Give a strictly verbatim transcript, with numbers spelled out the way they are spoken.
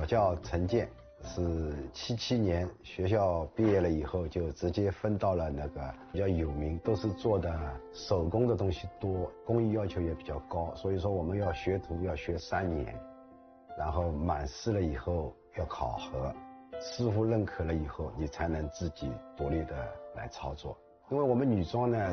叫陈建，是七七年学校毕业了以后就直接分到了那个比较有名，都是做的手工的东西多，工艺要求也比较高，所以说我们要学徒要学三年，然后满师了以后要考核，师傅认可了以后你才能自己独立的来操作。因为我们女装呢